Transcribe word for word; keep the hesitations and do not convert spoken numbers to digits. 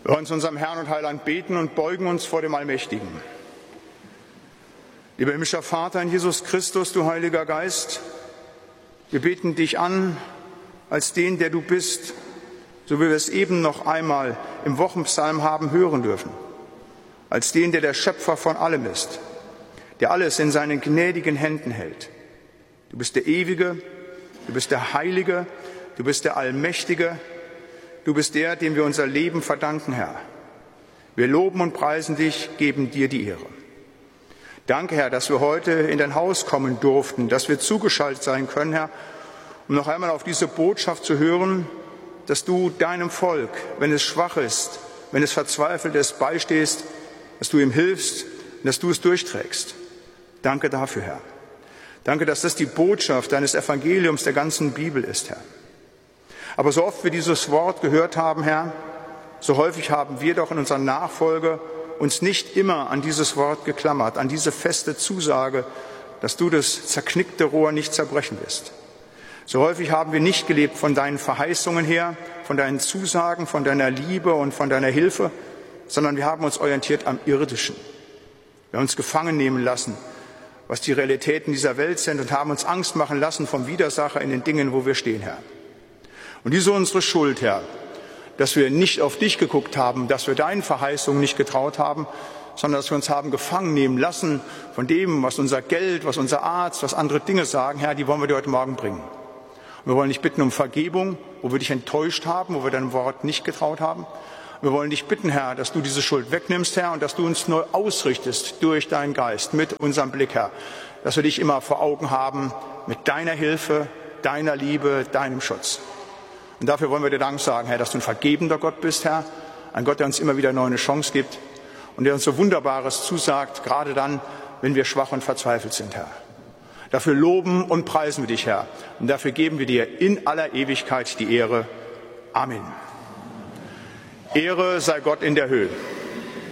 Wir wollen zu unserem Herrn und Heiland beten und beugen uns vor dem Allmächtigen. Lieber himmlischer Vater in Jesus Christus, du Heiliger Geist, wir beten dich an als den, der du bist, so wie wir es eben noch einmal im Wochenpsalm haben hören dürfen, als den, der der Schöpfer von allem ist, der alles in seinen gnädigen Händen hält. Du bist der Ewige, du bist der Heilige, du bist der Allmächtige, du bist der, dem wir unser Leben verdanken, Herr. Wir loben und preisen dich, geben dir die Ehre. Danke, Herr, dass wir heute in dein Haus kommen durften, dass wir zugeschaltet sein können, Herr, um noch einmal auf diese Botschaft zu hören, dass du deinem Volk, wenn es schwach ist, wenn es verzweifelt ist, beistehst, dass du ihm hilfst und dass du es durchträgst. Danke dafür, Herr. Danke, dass das die Botschaft deines Evangeliums der ganzen Bibel ist, Herr. Aber so oft wir dieses Wort gehört haben, Herr, so häufig haben wir doch in unserer Nachfolge uns nicht immer an dieses Wort geklammert, an diese feste Zusage, dass du das zerknickte Rohr nicht zerbrechen wirst. So häufig haben wir nicht gelebt von deinen Verheißungen her, von deinen Zusagen, von deiner Liebe und von deiner Hilfe, sondern wir haben uns orientiert am Irdischen. Wir haben uns gefangen nehmen lassen, was die Realitäten dieser Welt sind, und haben uns Angst machen lassen vom Widersacher in den Dingen, wo wir stehen, Herr. Und diese ist unsere Schuld, Herr, dass wir nicht auf dich geguckt haben, dass wir deinen Verheißungen nicht getraut haben, sondern dass wir uns haben gefangen nehmen lassen von dem, was unser Geld, was unser Arzt, was andere Dinge sagen. Herr, die wollen wir dir heute Morgen bringen. Und wir wollen dich bitten um Vergebung, wo wir dich enttäuscht haben, wo wir deinem Wort nicht getraut haben. Und wir wollen dich bitten, Herr, dass du diese Schuld wegnimmst, Herr, und dass du uns neu ausrichtest durch deinen Geist, mit unserem Blick, Herr, dass wir dich immer vor Augen haben, mit deiner Hilfe, deiner Liebe, deinem Schutz. Und dafür wollen wir dir Dank sagen, Herr, dass du ein vergebender Gott bist, Herr, ein Gott, der uns immer wieder neu eine Chance gibt und der uns so Wunderbares zusagt, gerade dann, wenn wir schwach und verzweifelt sind, Herr. Dafür loben und preisen wir dich, Herr, und dafür geben wir dir in aller Ewigkeit die Ehre. Amen. Ehre sei Gott in der Höhe.